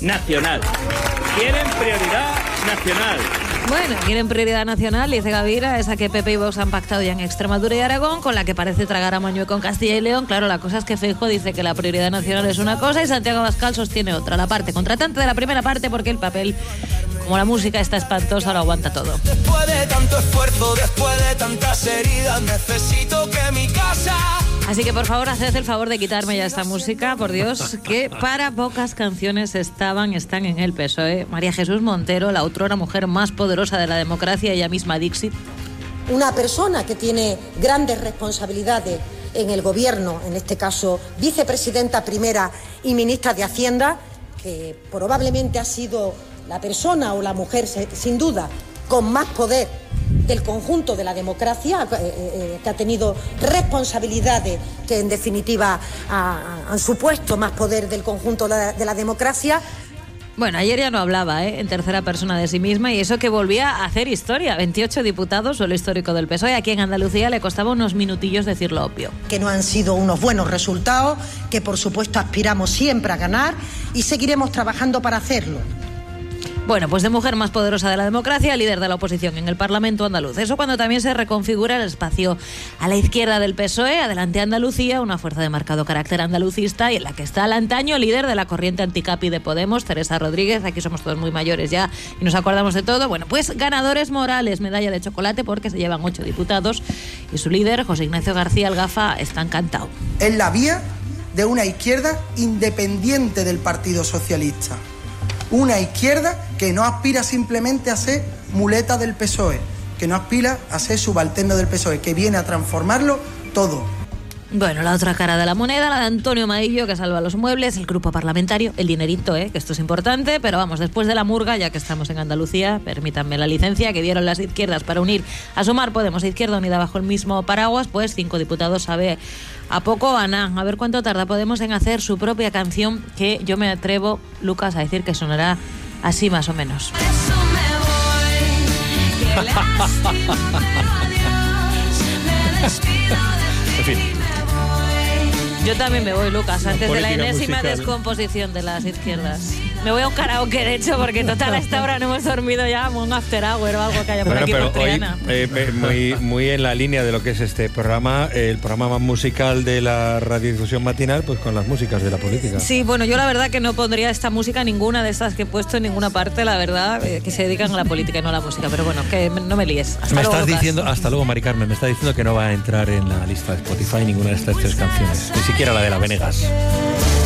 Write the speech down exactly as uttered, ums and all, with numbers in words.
nacional. Quieren prioridad nacional. Bueno, quieren prioridad nacional, dice Gavira, esa que Pepe y Vox han pactado ya en Extremadura y Aragón, con la que parece tragar a Mañueco con Castilla y León. Claro, la cosa es que Feijóo dice que la prioridad nacional es una cosa y Santiago Abascal sostiene otra. La parte contratante de la primera parte, porque el papel, como la música está espantosa, lo aguanta todo. Después de tanto esfuerzo, después de tantas heridas, necesito que mi casa... Así que por favor, haced el favor de quitarme ya esta música, por Dios, que para pocas canciones estaban, están en el P S O E. María Jesús Montero, la otrora mujer más poderosa de la democracia, ella misma Dixit. Una persona que tiene grandes responsabilidades en el gobierno, en este caso vicepresidenta primera y ministra de Hacienda, que probablemente ha sido la persona o la mujer, sin duda, con más poder del conjunto de la democracia, eh, eh, que ha tenido responsabilidades que en definitiva ha, han supuesto más poder del conjunto de la, de la democracia. Bueno, ayer ya no hablaba ¿eh? en tercera persona de sí misma, y eso que volvía a hacer historia. veintiocho diputados, suelo histórico del P S O E. Aquí en Andalucía le costaba unos minutillos decir lo obvio. Que no han sido unos buenos resultados, que por supuesto aspiramos siempre a ganar y seguiremos trabajando para hacerlo. Bueno, pues de mujer más poderosa de la democracia, líder de la oposición en el Parlamento andaluz. Eso cuando también se reconfigura el espacio a la izquierda del P S O E, adelante Andalucía, una fuerza de marcado carácter andalucista y en la que está el antaño líder de la corriente anticapi de Podemos, Teresa Rodríguez. Aquí somos todos muy mayores ya y nos acordamos de todo. Bueno, pues ganadores morales, medalla de chocolate porque se llevan ocho diputados y su líder, José Ignacio García Algafa, está encantado. Es la vía de una izquierda independiente del Partido Socialista. Una izquierda que no aspira simplemente a ser muleta del P S O E, que no aspira a ser subalterno del P S O E, que viene a transformarlo todo. Bueno, la otra cara de la moneda, la de Antonio Maillo, que salva los muebles, el grupo parlamentario, el dinerito, ¿eh? que esto es importante, pero vamos, después de la murga, ya que estamos en Andalucía, permítanme la licencia que dieron las izquierdas para unir a Sumar Podemos e Izquierda Unida bajo el mismo paraguas, pues cinco diputados sabe a poco Ana. A ver cuánto tarda Podemos en hacer su propia canción, que yo me atrevo, Lucas, a decir que sonará así más o menos. En fin. Yo también me voy, Lucas, antes de la enésima musical. descomposición de las izquierdas. Me voy a un karaoke, de hecho, porque total a esta hora no hemos dormido ya, un after hour o algo que haya por Bueno, aquí pero por hoy, Triana. eh, eh, muy, muy en la línea de lo que es este programa, eh, el programa más musical de la radiodifusión matinal, pues con las músicas de la política. Sí, bueno, yo la verdad que no pondría esta música, ninguna de estas que he puesto en ninguna parte, la verdad, eh, que se dedican a la política y no a la música. Pero bueno, que no me líes. Hasta me luego, estás Lucas. diciendo, hasta luego, Mari Carmen, me está diciendo que no va a entrar en la lista de Spotify ninguna de estas tres canciones, ni siquiera la de La Venegas.